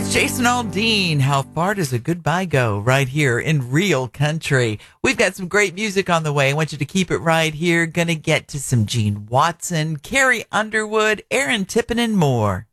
Jason Aldean, how far does a goodbye go? Right here in Real Country. We've got some great music on the way. I want you to keep it right here. Gonna get to some Gene Watson, Carrie Underwood, Aaron Tippin, and more.